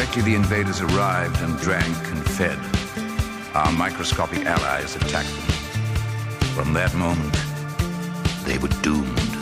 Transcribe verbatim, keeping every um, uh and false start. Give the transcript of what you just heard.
directly the invaders arrived and drank and fed, our microscopic allies attacked them. From that moment, they were doomed.